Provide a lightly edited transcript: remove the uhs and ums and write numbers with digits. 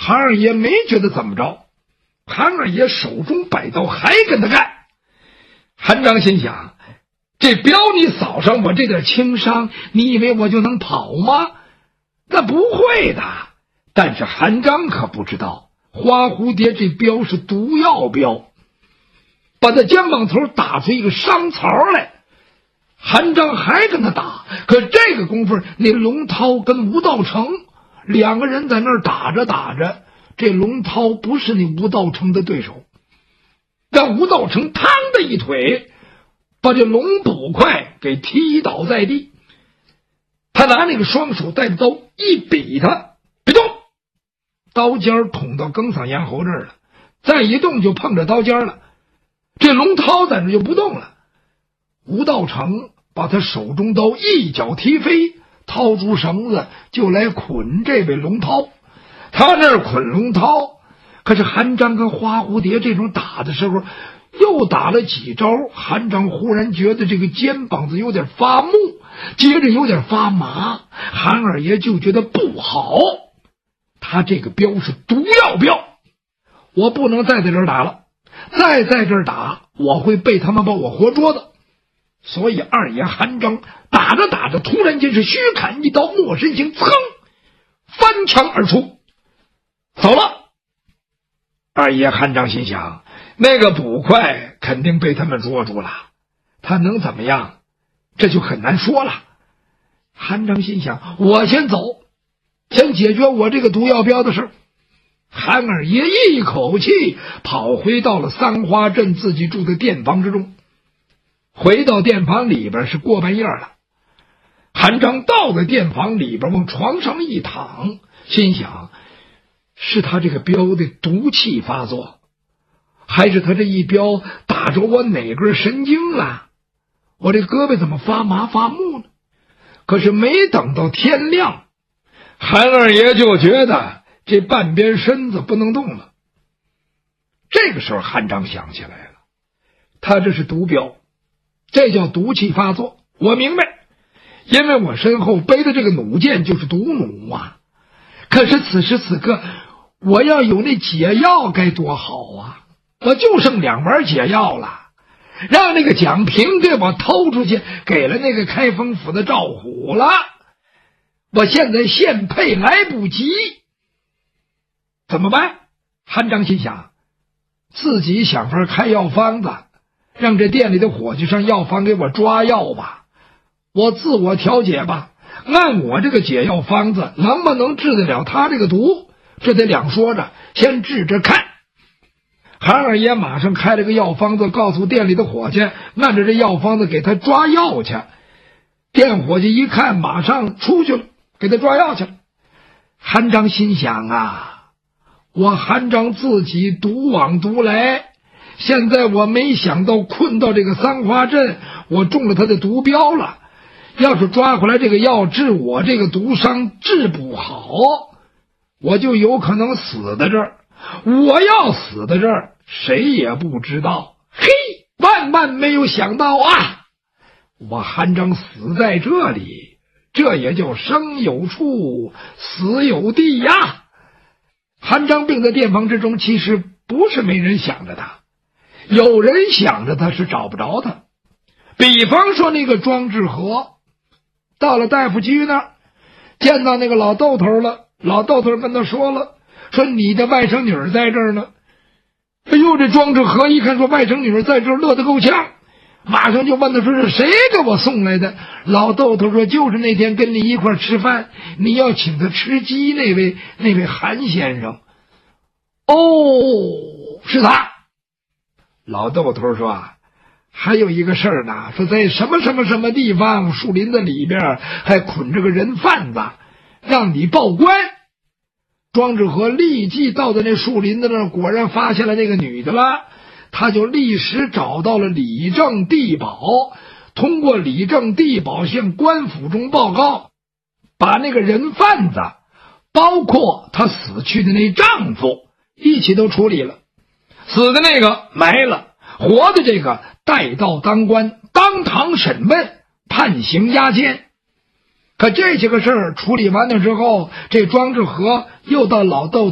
韩二爷没觉得怎么着，韩二爷手中摆刀还跟他干。韩章心想，这镖你扫上我这点轻伤，你以为我就能跑吗？那不会的。但是韩章可不知道，花蝴蝶这镖是毒药镖，把他肩膀头打出一个伤槽来。韩章还跟他打，可这个功夫，那龙涛跟吴道成两个人在那儿打着打着，这龙涛不是那吴道成的对手。但吴道成嘡的一腿把这龙捕快给踢倒在地，他拿那个双手带着刀一比他，别动，刀尖捅到庚嗓咽喉这儿了，再一动就碰着刀尖了。这龙涛在那就不动了。吴道成把他手中刀一脚踢飞，掏出绳子就来捆这位龙涛。他那儿捆龙涛，可是韩章跟花蝴蝶这种打的时候，又打了几招，韩章忽然觉得这个肩膀子有点发木，接着有点发麻，韩二爷就觉得不好，他这个镖是毒药镖，我不能再在这儿打了，再在这儿打我会被他们把我活捉的。所以二爷韩章打着打着，突然间是虚砍一刀，莫身形噌翻墙而出，走了。二爷韩章心想，那个捕快肯定被他们捉住了，他能怎么样？这就很难说了。韩章心想，我先走，先解决我这个毒药镖的事。韩二爷一口气跑回到了三花镇自己住的店房之中。回到店房里边是过半夜了，韩章到了店房里边，往床上一躺，心想，是他这个镖的毒气发作，还是他这一镖打着我哪根神经了？我这胳膊怎么发麻发木呢？可是没等到天亮，韩二爷就觉得这半边身子不能动了。这个时候韩章想起来了，他这是毒镖，这叫毒气发作，我明白，因为我身后背的这个弩箭就是毒弩啊。可是此时此刻我要有那解药该多好啊，我就剩2丸解药了，让那个蒋平给我偷出去，给了那个开封府的赵虎了，我现在现配来不及，怎么办？韩章心想，自己想法开药方子，让这店里的伙计上药房给我抓药吧，我自我调解吧，按我这个解药方子能不能治得了他这个毒，这得两说着，先治着看。韩二爷马上开了个药方子，告诉店里的伙计按着这药方子给他抓药去。店伙计一看马上出去了，给他抓药去了。韩章心想啊，我韩章自己独往独来，现在我没想到困到这个三花镇，我中了他的毒镖了，要是抓回来这个药治我这个毒伤治不好，我就有可能死在这儿。我要死在这儿，谁也不知道。嘿，万万没有想到啊，我韩章死在这里，这也叫生有处死有地呀。韩章病在店房之中，其实不是没人想着他，有人想着他是找不着他。比方说那个庄志和到了大夫居那儿，见到那个老豆头了，老豆头跟他说了，说你的外甥女儿在这儿呢。哎呦，这庄志和一看说外甥女儿在这儿，乐得够呛，马上就问他说是谁给我送来的。老豆头说就是那天跟你一块吃饭，你要请他吃鸡那位韩先生。哦，是他。老豆头说啊，还有一个事儿呢，说在什么什么什么地方树林子里边还捆着个人贩子，让你报官。庄志和立即到的那树林子那儿，果然发现了那个女的了，他就立时找到了李正地保，通过李正地保向官府中报告，把那个人贩子包括他死去的那丈夫一起都处理了，死的那个埋了，活的这个带到当官，当堂审问，判刑押监。可这些个事儿处理完了之后，这庄志和又到老豆